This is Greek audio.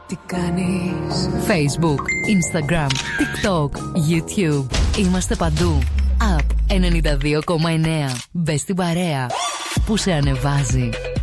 Τι κάνεις? Facebook, Instagram, TikTok, YouTube. Είμαστε παντού. App 92,9. Μπες στην παρέα που σε ανεβάζει.